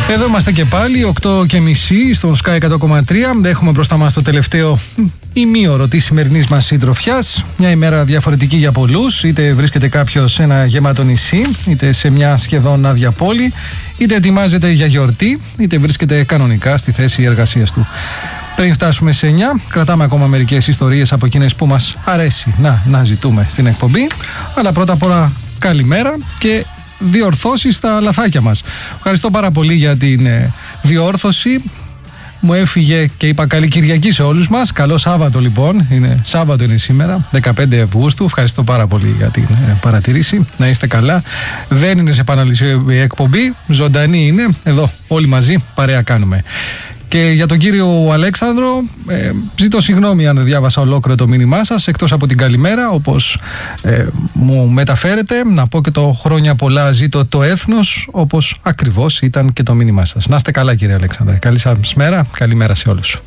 Εδώ είμαστε και πάλι, 8:30 στο Sky 100,3. Έχουμε μπροστά μας το τελευταίο ημίωρο της σημερινής μας συντροφιάς. Μια ημέρα διαφορετική για πολλούς. Είτε βρίσκεται κάποιος σε ένα γεμάτο νησί, είτε σε μια σχεδόν άδεια πόλη, είτε ετοιμάζεται για γιορτή, είτε βρίσκεται κανονικά στη θέση εργασίας του. Πριν φτάσουμε σε 9, κρατάμε ακόμα μερικές ιστορίες από εκείνες που μας αρέσει να ζητούμε στην εκπομπή. Αλλά πρώτα απ' όλα, καλημέρα και διορθώσεις στα λαθάκια μας. Ευχαριστώ πάρα πολύ για την διόρθωση. Μου έφυγε και είπα καλή Κυριακή σε όλους μας. Καλό Σάββατο λοιπόν. Σάββατο είναι σήμερα, 15 Αυγούστου. Ευχαριστώ πάρα πολύ για την παρατήρηση. Να είστε καλά. Δεν είναι σε επαναληψή η εκπομπή. Ζωντανή είναι. Εδώ όλοι μαζί παρέα κάνουμε. Και για τον κύριο Αλέξανδρο, ζητώ συγγνώμη αν δεν διάβασα ολόκληρο το μήνυμά σας, εκτός από την καλημέρα, όπως μου μεταφέρετε, να πω και το χρόνια πολλά ζήτω το έθνος, όπως ακριβώς ήταν και το μήνυμά σας. Να είστε καλά κύριε Αλέξανδρε, καλή σας μέρα, καλημέρα σε όλους.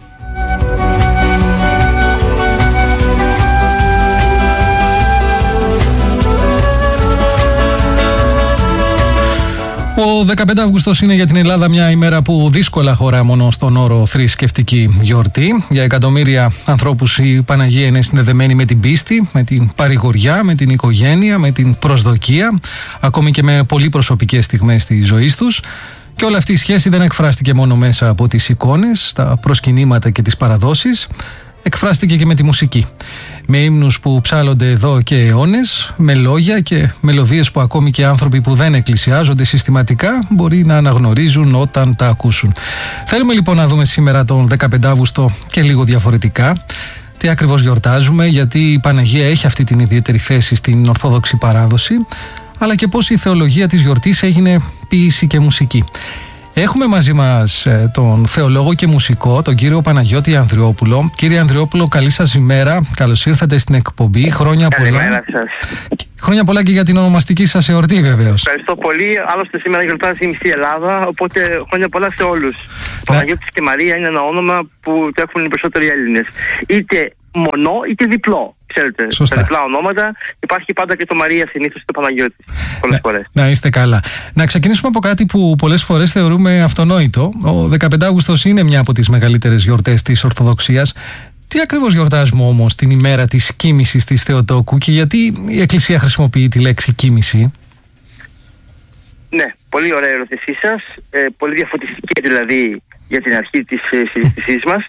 Ο 15 Αυγούστος είναι για την Ελλάδα μια ημέρα που δύσκολα χωρά μόνο στον όρο θρησκευτική γιορτή. Για εκατομμύρια ανθρώπους η Παναγία είναι συνδεδεμένη με την πίστη, με την παρηγοριά, με την οικογένεια, με την προσδοκία, ακόμη και με πολύ προσωπικές στιγμές της ζωής τους. Και όλη αυτή η σχέση δεν εκφράστηκε μόνο μέσα από τις εικόνες, τα προσκυνήματα και τις παραδόσεις. Εκφράστηκε και με τη μουσική. Με ύμνους που ψάλλονται εδώ και αιώνες, με λόγια και μελωδίες που ακόμη και άνθρωποι που δεν εκκλησιάζονται συστηματικά μπορεί να αναγνωρίζουν όταν τα ακούσουν. Θέλουμε λοιπόν να δούμε σήμερα τον 15 Αύγουστο και λίγο διαφορετικά. Τι ακριβώς γιορτάζουμε, γιατί η Παναγία έχει αυτή την ιδιαίτερη θέση στην Ορθόδοξη παράδοση, αλλά και πώς η θεολογία της γιορτής έγινε ποίηση και μουσική. Έχουμε μαζί μας τον θεολόγο και μουσικό, τον κύριο Παναγιώτη Ανδριόπουλο. Κύριε Ανδριόπουλο, καλή σας ημέρα. Καλώς ήρθατε στην εκπομπή. Χρόνια πολλά. Καλημέρα σας. Χρόνια πολλά και για την ονομαστική σας εορτή, βεβαίως. Ευχαριστώ πολύ. Άλλωστε, σήμερα γιορτάζει η μισή Ελλάδα, οπότε χρόνια πολλά σε όλους. Παναγιώτης και Μαρία είναι ένα όνομα που το έχουν οι περισσότεροι Έλληνες. Είτε μονό είτε διπλό. Ξέρετε, σωστά. Τα διπλά ονόματα υπάρχει πάντα και το Μαρία συνήθως το Παναγιώτη. Πολλές φορές. Να είστε καλά. Να ξεκινήσουμε από κάτι που πολλές φορές θεωρούμε αυτονόητο. Ο 15 Αύγουστος είναι μια από τις μεγαλύτερες γιορτές της Ορθοδοξίας. Τι ακριβώς γιορτάζουμε όμως την ημέρα της κοίμησης της Θεοτόκου και γιατί η Εκκλησία χρησιμοποιεί τη λέξη κοίμηση? Ναι, πολύ ωραία ερώτησή σας. Πολύ διαφωτιστική δηλαδή για την αρχή της συζήτησής μας.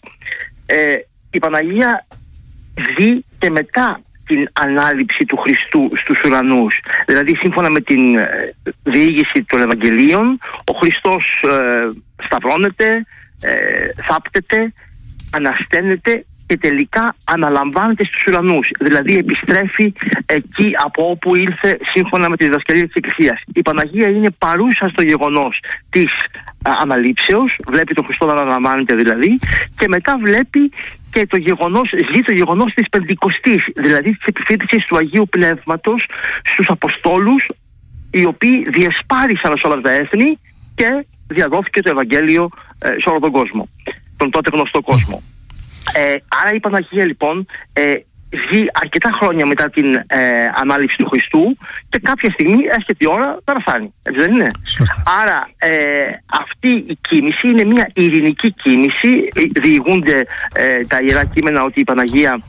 Η Παναγία ζει και μετά την ανάληψη του Χριστού στους ουρανούς. Δηλαδή σύμφωνα με την διήγηση των Ευαγγελίων, ο Χριστός σταυρώνεται, θάπτεται, ανασταίνεται και τελικά αναλαμβάνεται στους ουρανούς. Δηλαδή επιστρέφει εκεί από όπου ήλθε σύμφωνα με τη διδασκαλία της Εκκλησίας. Η Παναγία είναι παρούσα στο γεγονός της αναλήψεως, βλέπει τον Χριστό να αναλαμβάνεται δηλαδή, και μετά βλέπει και ζει το γεγονός της Πεντηκοστής, δηλαδή της επιφύτησης του Αγίου Πνεύματος στους Αποστόλους, οι οποίοι διεσπάρισαν σε όλα τα έθνη και διαδόθηκε το Ευαγγέλιο σε όλο τον κόσμο, τον τότε γνωστό κόσμο. Άρα η Παναγία λοιπόν ζει αρκετά χρόνια μετά την ανάληψη του Χριστού και κάποια στιγμή έρχεται η ώρα να πεθάνει. Έτσι δεν είναι? Σωστά. Άρα αυτή η κοίμηση είναι μια ειρηνική κοίμηση. Διηγούνται τα Ιερά Κείμενα ότι η Παναγία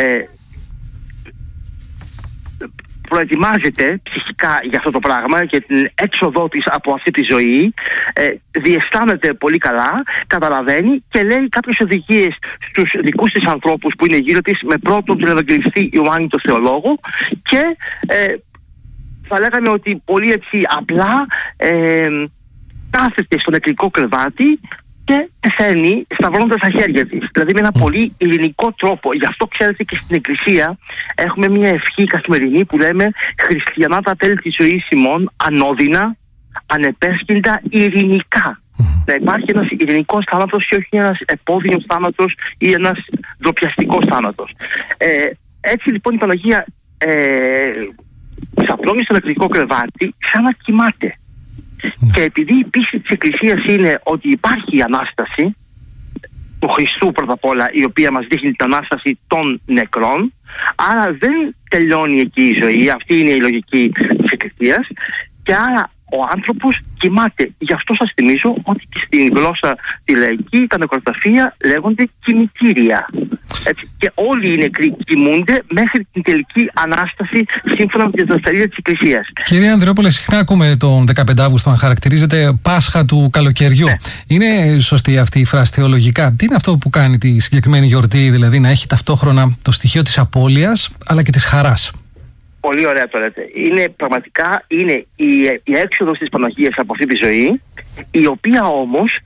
προετοιμάζεται ψυχικά για αυτό το πράγμα και την έξοδό της από αυτή τη ζωή, διαισθάνεται πολύ καλά, καταλαβαίνει και λέει κάποιες οδηγίες στους δικούς της ανθρώπους που είναι γύρω της, με πρώτον τον Ευαγγελιστή Ιωάννη τον Θεολόγο, και θα λέγαμε ότι πολύ έτσι απλά κάθεται στο νεκρικό κρεβάτι και πεθαίνει σταυρώνοντας τα χέρια της. Δηλαδή με ένα πολύ ειρηνικό τρόπο. Γι' αυτό ξέρετε και στην Εκκλησία έχουμε μια ευχή καθημερινή που λέμε «Χριστιανά τα τέλη της ζωής ημών, ανώδυνα, ανεπέσχυντα, ειρηνικά». Να υπάρχει ένας ειρηνικός θάνατος και όχι ένας επώδυνος θάνατος ή ένας ντροπιαστικός θάνατος. Έτσι λοιπόν η Παναγία ξαπλώνει στο νεκρικό κρεβάτι, ξανακοιμάται. Και επειδή η πίστη της Εκκλησίας είναι ότι υπάρχει η Ανάσταση του Χριστού πρώτα απ' όλα, η οποία μας δείχνει την Ανάσταση των νεκρών, άρα δεν τελειώνει εκεί η ζωή, αυτή είναι η λογική της Εκκλησίας, και άρα ο άνθρωπος κοιμάται. Γι' αυτό σας θυμίζω ότι στην γλώσσα τη λαϊκή τα νεκροταφεία λέγονται κημητήρια. Έτσι. Και όλοι οι νεκροί κοιμούνται μέχρι την τελική Ανάσταση σύμφωνα με τη διδασκαλία της Εκκλησίας. Κύριε Ανδριόπουλε, συχνά ακούμε τον 15 Αύγουστο να χαρακτηρίζεται Πάσχα του καλοκαιριού. Ναι. Είναι σωστή αυτή η φράση θεολογικά? Τι είναι αυτό που κάνει τη συγκεκριμένη γιορτή, δηλαδή να έχει ταυτόχρονα το στοιχείο της απώλειας αλλά και της χαράς? Πολύ ωραία το λέτε. Είναι πραγματικά η έξοδος της Παναγίας από αυτή τη ζωή, η οποία όμως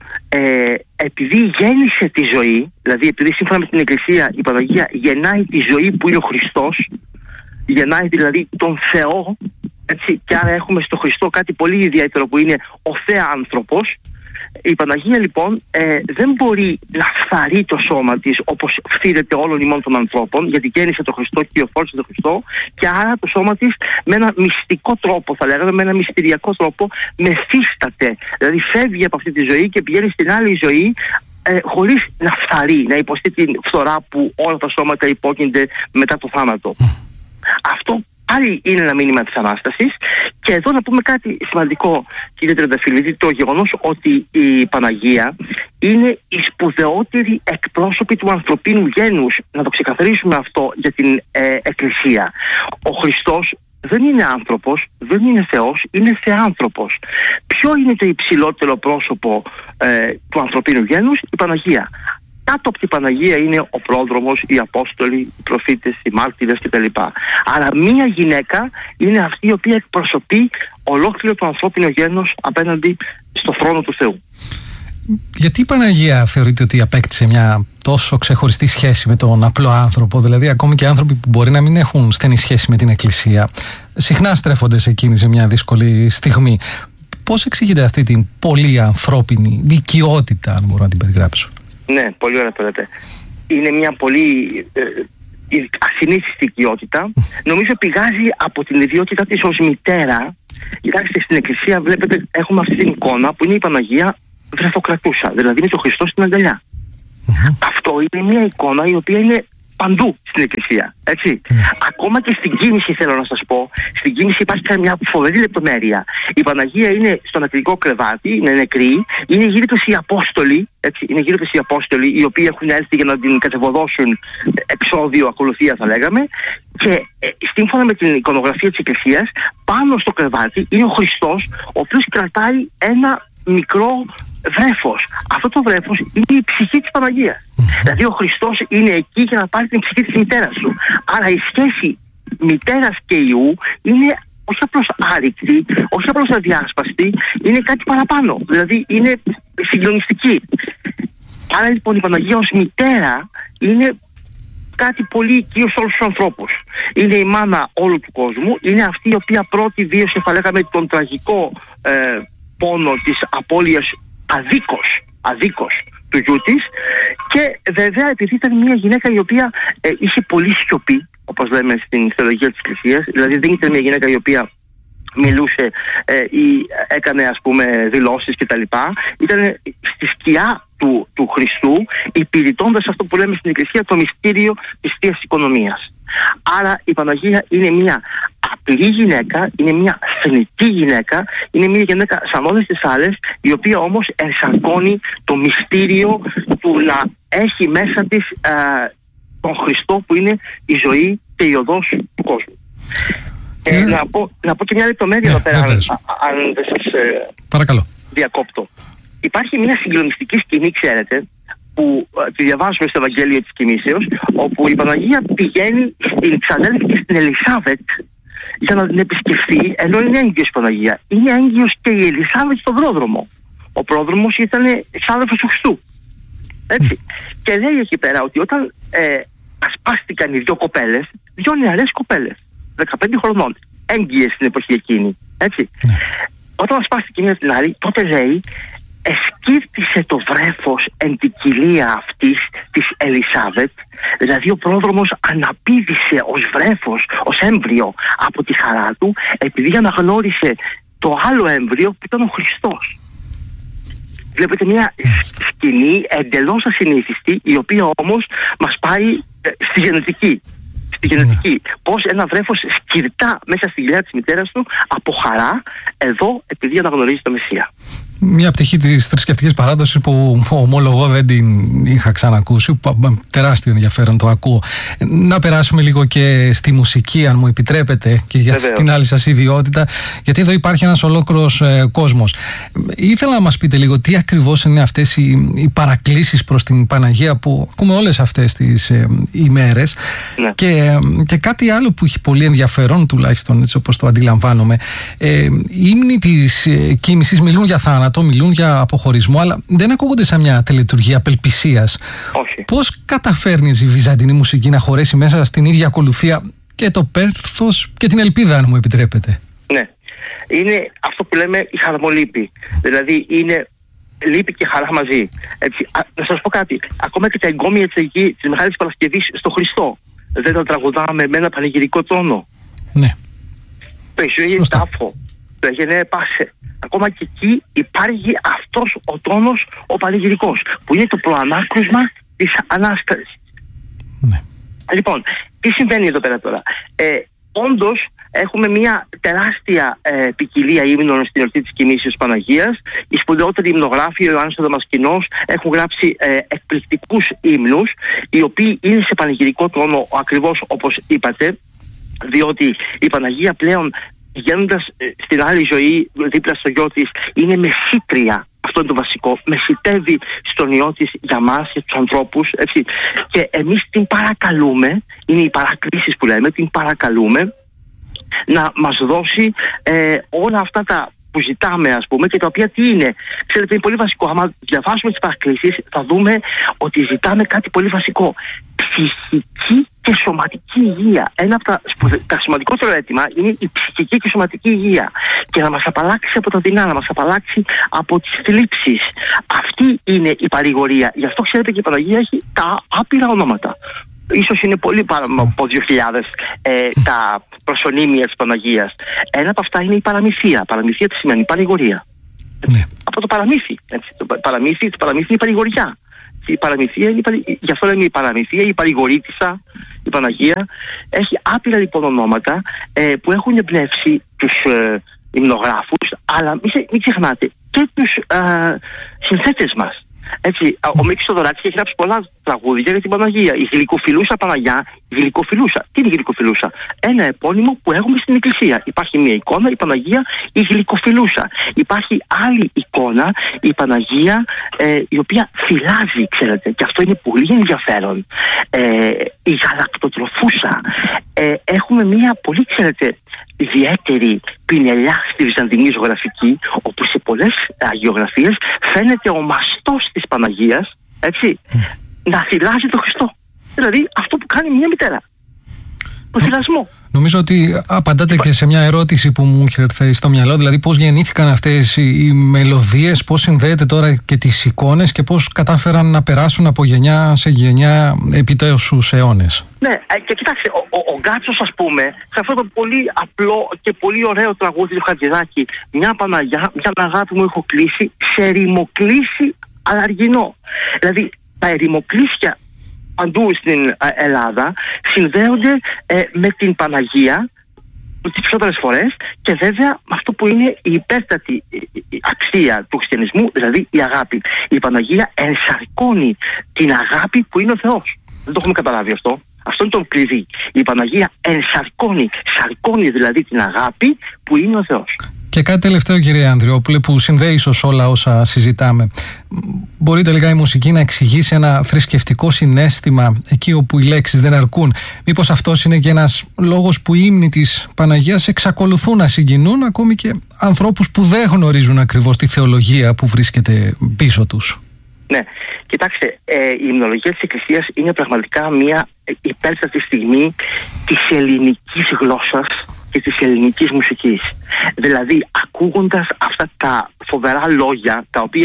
επειδή γέννησε τη ζωή, δηλαδή επειδή σύμφωνα με την Εκκλησία η Παναγία γεννάει τη ζωή που είναι ο Χριστός, γεννάει δηλαδή τον Θεό, έτσι, και άρα έχουμε στο Χριστό κάτι πολύ ιδιαίτερο που είναι ο Θεάνθρωπος. Η Παναγία λοιπόν δεν μπορεί να φθαρεί το σώμα της όπως φθήρεται όλων ημών των ανθρώπων, γιατί γέννησε τον Χριστό και υιοφόρησε τον Χριστό, και άρα το σώμα της με ένα μυστικό τρόπο, θα λέγαμε, με ένα μυστηριακό τρόπο μεθύσταται. Δηλαδή φεύγει από αυτή τη ζωή και πηγαίνει στην άλλη ζωή χωρίς να φθαρεί, να υποστεί την φθορά που όλα τα σώματα υπόκεινται μετά το θάνατο. Αυτό πάλι είναι ένα μήνυμα της Ανάστασης. Και εδώ να πούμε κάτι σημαντικό, κύριε Τρενταφυλλίδη, το γεγονός ότι η Παναγία είναι η σπουδαιότερη εκπρόσωπη του ανθρωπίνου γένους. Να το ξεκαθαρίσουμε αυτό για την Εκκλησία. Ο Χριστός δεν είναι άνθρωπος, δεν είναι Θεός, είναι Θεάνθρωπος. Ποιο είναι το υψηλότερο πρόσωπο του ανθρωπίνου γένους? Η Παναγία. Κάτω από την Παναγία είναι ο πρόδρομος, οι Απόστολοι, οι προφήτες, οι μάρτυρες κτλ. Άρα μία γυναίκα είναι αυτή η οποία εκπροσωπεί ολόκληρο το ανθρώπινο γένος απέναντι στο θρόνο του Θεού. Γιατί η Παναγία θεωρείται ότι απέκτησε μια τόσο ξεχωριστή σχέση με τον απλό άνθρωπο? Δηλαδή ακόμη και άνθρωποι που μπορεί να μην έχουν στενή σχέση με την Εκκλησία συχνά στρέφονται σε εκείνη σε μια δύσκολη στιγμή. Πώς εξηγείται αυτή την πολύ ανθρώπινη οικειότητα, αν μπορώ να την περιγράψω? Ναι, πολύ ωραία το λέτε. Είναι μια πολύ ασυνήθιστη οικειότητα. Νομίζω πηγάζει από την ιδιότητά της ως μητέρα. Κοιτάξτε, στην Εκκλησία βλέπετε, έχουμε αυτή την εικόνα που είναι η Παναγία βρεφοκρατούσα, δηλαδή με τον Χριστό στην αγκαλιά. Αυτό είναι μια εικόνα η οποία είναι παντού στην Εκκλησία, έτσι. Ακόμα και στην κοίμηση, θέλω να σας πω, στην κοίμηση υπάρχει μια φοβερή λεπτομέρεια. Η Παναγία είναι στο νεκρικό κρεβάτι, είναι νεκρή, είναι γύρω τους οι Απόστολοι, έτσι, είναι γύρω τους οι Απόστολοι, οι οποίοι έχουν έρθει για να την κατεβοδώσουν εξώδιο, ακολουθία θα λέγαμε, και σύμφωνα με την εικονογραφία της Εκκλησίας, πάνω στο κρεβάτι είναι ο Χριστός, ο οποίος κρατάει ένα μικρό βρέφος. Αυτό το βρέφος είναι η ψυχή της Παναγίας. Δηλαδή ο Χριστός είναι εκεί για να πάρει την ψυχή της μητέρας του. Άρα η σχέση μητέρας και ιού είναι όχι απλώς άρρηκτη, όχι απλώς αδιάσπαστη, είναι κάτι παραπάνω. Δηλαδή είναι συγκλονιστική. Άρα λοιπόν η Παναγία ως μητέρα είναι κάτι πολύ οικείο σε όλους τους ανθρώπους. Είναι η μάνα όλου του κόσμου, είναι αυτή η οποία πρώτη βίωσε, θα λέγαμε, τον τραγικό πόνο της απώλειας αδίκως του γιού της, και βέβαια επειδή ήταν μια γυναίκα η οποία είχε πολύ σιωπή, όπως λέμε στην θεολογία της Εκκλησίας, δηλαδή δεν ήταν μια γυναίκα η οποία μιλούσε ή έκανε, ας πούμε, δηλώσεις κτλ. Ήταν στη σκιά του Χριστού, υπηρετώντας αυτό που λέμε στην Εκκλησία το μυστήριο της Θείας Οικονομίας. Άρα η Παναγία είναι μια απλή γυναίκα, είναι μια θνητή γυναίκα, είναι μια γυναίκα σαν όλες τις άλλες, η οποία όμως ενσαρκώνει το μυστήριο του να έχει μέσα της τον Χριστό που είναι η ζωή και η οδός του κόσμου. Να πω και μια λεπτομέρεια εδώ πέρα, αν δεν σας διακόπτω. Υπάρχει μια συγκλονιστική σκηνή, ξέρετε, που τη διαβάζουμε στο Ευαγγέλιο της Κοιμήσεως, όπου η Παναγία πηγαίνει στην ξαδέλφη και στην Ελισάβετ για να την επισκεφθεί, ενώ είναι έγκυος η Παναγία. Είναι έγκυος και η Ελισάβετ στον πρόδρομο. Ο πρόδρομος ήταν ξάδελφος του Χριστού. Έτσι. Και λέει εκεί πέρα ότι όταν ασπάστηκαν οι δύο κοπέλες, δύο νεαρές κοπέλες, 15 χρονών, έγκυες στην εποχή εκείνη. Έτσι. Όταν ασπάστηκε μία την άλλη, τότε λέει, εσκύρτησε το βρέφος εν την κοιλία αυτής της Ελισάβετ, δηλαδή ο πρόδρομος αναπήδησε ως βρέφος, ως έμβριο από τη χαρά του, επειδή αναγνώρισε το άλλο έμβριο που ήταν ο Χριστός. Βλέπετε μια σκηνή εντελώς ασυνήθιστη, η οποία όμως μας πάει στη γενετική, Στη γενετική. Πώς ένα βρέφος σκυρτά μέσα στη κοιλιά της μητέρας του από χαρά, εδώ επειδή αναγνωρίζει το Μεσσία. Μια πτυχή της θρησκευτικής παράδοσης που ομολογώ δεν την είχα ξανακούσει. Τεράστιο ενδιαφέρον το ακούω. Να περάσουμε λίγο και στη μουσική, αν μου επιτρέπετε, και για την άλλη σας ιδιότητα, γιατί εδώ υπάρχει ένας ολόκληρος κόσμος. Ήθελα να μας πείτε λίγο τι ακριβώς είναι αυτές οι παρακλήσεις προς την Παναγία που ακούμε όλες αυτές τις ημέρες. Ναι. Και κάτι άλλο που έχει πολύ ενδιαφέρον, τουλάχιστον έτσι όπως το αντιλαμβάνομαι. Οι ύμνοι της κοίμησης μιλούν για θάνατο, μιλούν για αποχωρισμό, αλλά δεν ακούγονται σαν μια τελετουργία απελπισίας. Όχι. Πώς καταφέρνει η βυζαντινή μουσική να χωρέσει μέσα στην ίδια ακολουθία και το πέρθος και την ελπίδα, αν μου επιτρέπετε? Ναι. Είναι αυτό που λέμε η χαρμολύπη. Δηλαδή είναι λύπη και χαρά μαζί. Έτσι, να σας πω κάτι. Ακόμα και τα εγκόμια της Μεγάλης Παρασκευής στο Χριστό δεν τα τραγουδάμε με ένα πανηγυρικό τόνο. Ναι. Το Ιησού τάφο, το έγινε πάσε. Ακόμα και εκεί υπάρχει αυτός ο τόνος ο πανηγυρικός, που είναι το προανάκρουσμα της Ανάστασης. Ναι. Λοιπόν, τι συμβαίνει εδώ πέρα τώρα? Όντως έχουμε μια τεράστια ποικιλία ύμνων στην εορτή της Κοιμήσεως Παναγίας. Οι σπουδαιότεροι υμνογράφοι, ο Ιωάννης ο Δαμασκηνός, έχουν γράψει εκπληκτικούς ύμνους, οι οποίοι είναι σε πανηγυρικό τόνο, ακριβώς όπως είπατε, διότι η Παναγία πλέον, πηγαίνοντας στην άλλη ζωή δίπλα στο γιο της, είναι μεσήτρια. Αυτό είναι το βασικό. Μεσητεύει στον Υιό της για μας, για τους ανθρώπους, έτσι. Και εμείς την παρακαλούμε, είναι οι παρακλήσεις που λέμε, την παρακαλούμε να μας δώσει όλα αυτά τα που ζητάμε, ας πούμε, και τα οποία τι είναι? Ξέρετε, είναι πολύ βασικό. Άμα διαβάσουμε τις παρακλήσεις, θα δούμε ότι ζητάμε κάτι πολύ βασικό. Ψυχική και σωματική υγεία. Ένα από τα σημαντικότερα αίτημα είναι η ψυχική και σωματική υγεία. Και να μας απαλλάξει από τα δεινά, να μας απαλλάξει από τις θλίψεις. Αυτή είναι η παρηγορία. Γι' αυτό ξέρετε και η Παναγία έχει τα άπειρα ονόματα. Ίσως είναι πολύ πάνω από 2.000 τα προσωνύμια της Παναγίας. Ένα από αυτά είναι η παραμυθία. Παραμυθία τι σημαίνει? Παρηγορία. Ναι. Από το παραμύθι. Έτσι. Το παραμύθι είναι η παρηγοριά. Η παραμυθία είναι γι' αυτό λέμε η παραμυθία, η παρηγορήτισσα, η Παναγία. Έχει άπειρα λοιπόν ονόματα που έχουν εμπνεύσει τους υμνογράφους, αλλά μην ξεχνάτε και τους συνθέτες μας. Έτσι, ο Μίκης Θοδωράκης έχει γράψει πολλά τραγούδια για την Παναγία. Η γλυκοφιλούσα Παναγιά, η γλυκοφιλούσα. Τι είναι η γλυκοφιλούσα? Ένα επώνυμο που έχουμε στην Εκκλησία. Υπάρχει μια εικόνα, η Παναγία, η γλυκοφιλούσα. Υπάρχει άλλη εικόνα, η Παναγία, η οποία φυλάζει, ξέρετε, και αυτό είναι πολύ ενδιαφέρον. Η γαλακτοτροφούσα. Έχουμε μια πολύ, ξέρετε, ιδιαίτερη πινελιά στη βυζαντινή ζωγραφική, όπου σε πολλές αγιογραφίες φαίνεται ο μαστός της Παναγίας, έτσι, να θυλάζει τον Χριστό. Δηλαδή αυτό που κάνει μια μητέρα. Το θυλασμό. Νομίζω ότι απαντάτε και σε μια ερώτηση που μου είχε έρθει στο μυαλό, δηλαδή πώς γεννήθηκαν αυτές οι μελωδίες, πώς συνδέεται τώρα και τις εικόνες και πώς κατάφεραν να περάσουν από γενιά σε γενιά επί τόσους αιώνες. Ναι, και κοιτάξτε, ο Γκάτσος, ας πούμε, σε αυτό το πολύ απλό και πολύ ωραίο τραγούδι του Χατζηδάκη, μια Παναγιά, μια αγάπη μου έχω κλείσει, σε ερημοκλήσι αλαργινό. Δηλαδή, τα ερημοκλήσια παντού στην Ελλάδα συνδέονται με την Παναγία τις περισσότερες φορές, και βέβαια με αυτό που είναι η υπέρτατη αξία του χριστιανισμού, δηλαδή η αγάπη. Η Παναγία ενσαρκώνει την αγάπη που είναι ο Θεός. Δεν το έχουμε καταλάβει αυτό. Αυτό είναι το κλειδί. Η Παναγία σαρκώνει δηλαδή την αγάπη που είναι ο Θεός. Και κάτι τελευταίο, κύριε Ανδριόπουλε, που συνδέει ίσως όλα όσα συζητάμε. Μπορεί τελικά η μουσική να εξηγήσει ένα θρησκευτικό συναίσθημα εκεί όπου οι λέξεις δεν αρκούν? Μήπως αυτός είναι και ένας λόγος που οι ύμνοι της Παναγίας εξακολουθούν να συγκινούν ακόμη και ανθρώπους που δεν γνωρίζουν ακριβώς τη θεολογία που βρίσκεται πίσω τους? Ναι, κοιτάξτε, η υμνολογία της Εκκλησίας είναι πραγματικά μια υπέρτατη στιγμή της ελληνικής γλώσσας και της ελληνικής μουσικής. Δηλαδή, ακούγοντας αυτά τα φοβερά λόγια, τα οποία,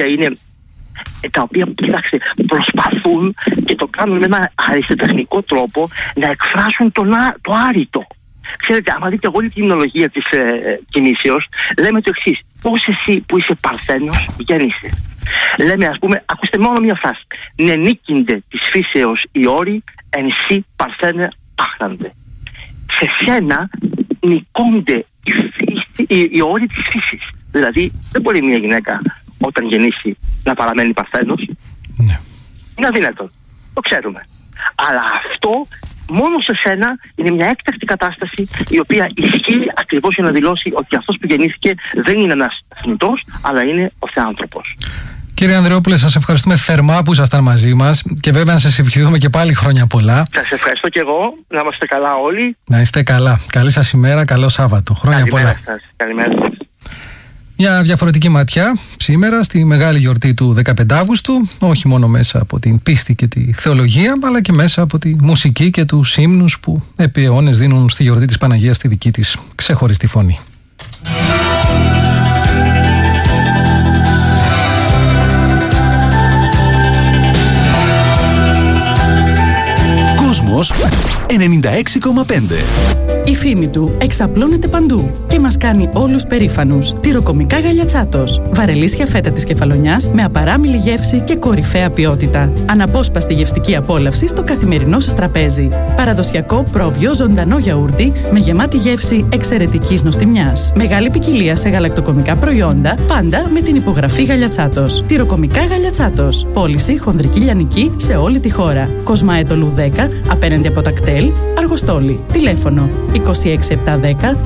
κοιτάξτε, προσπαθούν και το κάνουν με ένα αριστοτεχνικό τρόπο να εκφράσουν το άρρητο. Ξέρετε, άμα δείτε όλη την υμνολογία της Κοιμήσεως, λέμε το εξής: πώς εσύ που είσαι παρθένος γέννησες? Λέμε, ας πούμε, ακούστε μόνο μια φράση: νενίκυνται της φύσεως οι όροι, εν σύ παρθένε άχραντε. σε σένα νικώνται οι όροι της φύσης. Δηλαδή δεν μπορεί μια γυναίκα όταν γεννήσει να παραμένει παρθένος. Ναι. Είναι αδύνατο. Το ξέρουμε. Αλλά αυτό μόνο σε σένα είναι μια έκτακτη κατάσταση η οποία ισχύει ακριβώς για να δηλώσει ότι αυτός που γεννήθηκε δεν είναι ένας θνητός, αλλά είναι ο Θεάνθρωπος. Κύριε Ανδριόπουλε, σας ευχαριστούμε θερμά που ήσασταν μαζί μας και βέβαια να σας ευχηθούμε και πάλι χρόνια πολλά. Σας ευχαριστώ και εγώ. Να είμαστε καλά όλοι. Να είστε καλά. Καλή σας ημέρα, καλό Σάββατο. Χρόνια πολλά. Καλημέρα σας. Μια διαφορετική ματιά σήμερα στη μεγάλη γιορτή του 15 Αύγουστου, όχι μόνο μέσα από την πίστη και τη θεολογία, αλλά και μέσα από τη μουσική και τους ύμνους που επί αιώνες δίνουν στη γιορτή της Παναγίας τη δική της ξεχωριστή φωνή. Κόσμος 96,5. Η φήμη του εξαπλώνεται παντού και μας κάνει όλους περήφανους. Τυροκομικά Γαλιατσάτος. Βαρελίσια φέτα της Κεφαλονιάς με απαράμιλη γεύση και κορυφαία ποιότητα. Αναπόσπαστη γευστική απόλαυση στο καθημερινό σας τραπέζι. Παραδοσιακό πρόβιο ζωντανό γιαούρτι με γεμάτη γεύση εξαιρετικής νοστιμιάς. Μεγάλη ποικιλία σε γαλακτοκομικά προϊόντα, πάντα με την υπογραφή Γαλιατσάτος. Τυροκομικά Γαλιατσάτος. Πώληση χονδρική λιανική σε όλη τη χώρα. Κοσμάετολου 10, απέναντι από τα κτέλ, Αργοστόλη. Τηλέφωνο 26710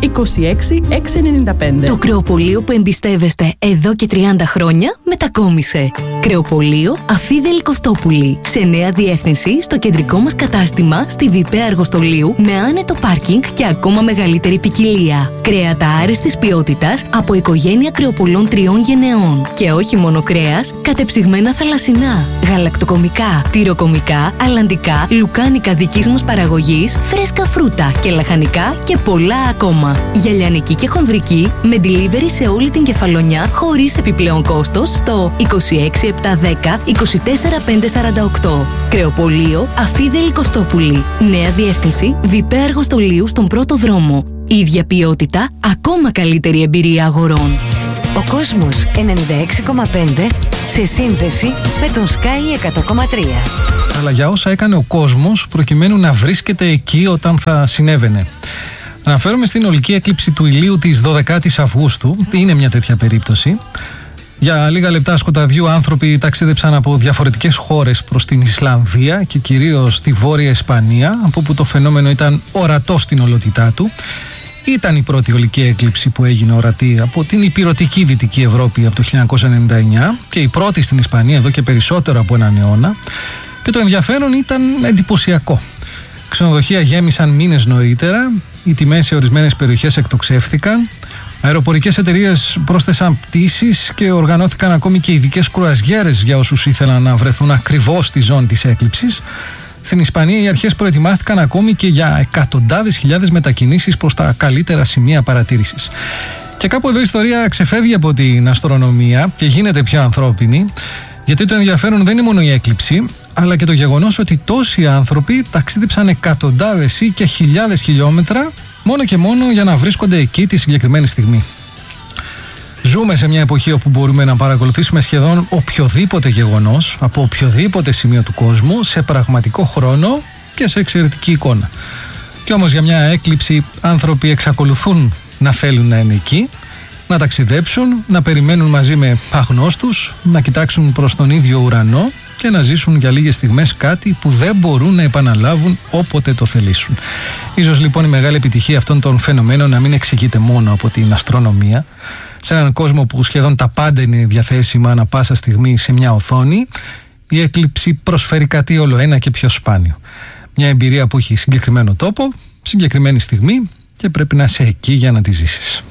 26695. Το κρεοπωλείο που εμπιστεύεστε εδώ και 30 χρόνια μετακόμισε. Κρεοπωλείο Αφίδελη Κωστόπουλη. Σε νέα διεύθυνση στο κεντρικό μας κατάστημα στη Βιπέ Αργοστολίου με άνετο πάρκινγκ και ακόμα μεγαλύτερη ποικιλία. Κρέατα άριστης ποιότητας από οικογένεια κρεοπωλών 3 γενεών. Και όχι μόνο κρέας, κατεψυγμένα θαλασσινά, γαλακτοκομικά, τυροκομικά, αλλαντικά, λουκάνικα δικής μας παραγωγής, φρέσκα φρούτα και λαχανικά και πολλά ακόμα. Για λιανική και χονδρική με delivery σε όλη την Κεφαλονιά χωρίς επιπλέον κόστος στο 26710 24548. Κρεοπωλείο Αφίδελη Κωστόπουλη. Νέα διεύθυνση Βιπέ Αργοστολίου στον πρώτο δρόμο. Ίδια ποιότητα, ακόμα καλύτερη εμπειρία αγορών. Ο Κόσμος 96,5 σε σύνδεση με τον Sky 100,3. Αλλά για όσα έκανε ο κόσμος προκειμένου να βρίσκεται εκεί όταν θα συνέβαινε. Αναφέρομαι στην ολική έκλειψη του ηλίου της 12ης Αυγούστου. Είναι μια τέτοια περίπτωση. Για λίγα λεπτά σκοταδιού άνθρωποι ταξίδεψαν από διαφορετικές χώρες προς την Ισλανδία και κυρίως τη Βόρεια Ισπανία, από που το φαινόμενο ήταν ορατό στην ολότητά του. Ήταν η πρώτη ολική έκλειψη που έγινε ορατή από την ηπειρωτική Δυτική Ευρώπη από το 1999 και η πρώτη στην Ισπανία εδώ και περισσότερο από έναν αιώνα. Και το ενδιαφέρον ήταν εντυπωσιακό. Ξενοδοχεία γέμισαν μήνες νωρίτερα, οι τιμές σε ορισμένες περιοχές εκτοξεύθηκαν, αεροπορικές εταιρείες πρόσθεσαν πτήσεις και οργανώθηκαν ακόμη και ειδικές κρουαζιέρες για όσους ήθελαν να βρεθούν ακριβώς στη ζώνη της έκλειψης. Στην Ισπανία οι αρχές προετοιμάστηκαν ακόμη και για εκατοντάδες χιλιάδες μετακινήσεις προς τα καλύτερα σημεία παρατήρησης. Και κάπου εδώ η ιστορία ξεφεύγει από την αστρονομία και γίνεται πιο ανθρώπινη, γιατί το ενδιαφέρον δεν είναι μόνο η έκλειψη, αλλά και το γεγονός ότι τόσοι άνθρωποι ταξίδεψαν εκατοντάδες ή και χιλιάδες χιλιόμετρα μόνο και μόνο για να βρίσκονται εκεί τη συγκεκριμένη στιγμή. Ζούμε σε μια εποχή όπου μπορούμε να παρακολουθήσουμε σχεδόν οποιοδήποτε γεγονός από οποιοδήποτε σημείο του κόσμου σε πραγματικό χρόνο και σε εξαιρετική εικόνα. Κι όμως για μια έκλειψη άνθρωποι εξακολουθούν να θέλουν να είναι εκεί, να ταξιδέψουν, να περιμένουν μαζί με αγνώστους, να κοιτάξουν προς τον ίδιο ουρανό και να ζήσουν για λίγες στιγμές κάτι που δεν μπορούν να επαναλάβουν όποτε το θελήσουν. Ίσως λοιπόν η μεγάλη επιτυχία αυτών των φαινομένων να μην εξηγείται μόνο από την αστρονομία. Σε έναν κόσμο που σχεδόν τα πάντα είναι διαθέσιμα ανά πάσα στιγμή σε μια οθόνη, η έκλειψη προσφέρει κάτι όλο ένα και πιο σπάνιο. Μια εμπειρία που έχει συγκεκριμένο τόπο, συγκεκριμένη στιγμή και πρέπει να είσαι εκεί για να τη ζήσεις.